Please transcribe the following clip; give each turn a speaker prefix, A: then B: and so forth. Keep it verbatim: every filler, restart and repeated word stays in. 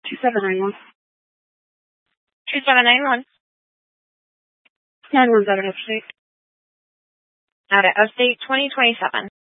A: two seven nine one.
B: two seven nine one.
A: nine one seven upstate.
B: Got it. Upstate twenty twenty-seven.